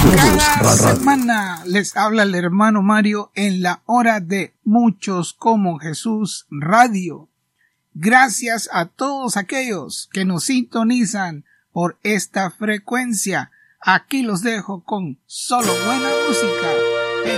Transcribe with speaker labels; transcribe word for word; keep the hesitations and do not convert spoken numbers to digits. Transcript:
Speaker 1: Cada semana les habla el hermano Mario en la hora de Muchos como Jesús Radio. Gracias a todos aquellos que nos sintonizan por esta frecuencia. Aquí los dejo con solo buena música.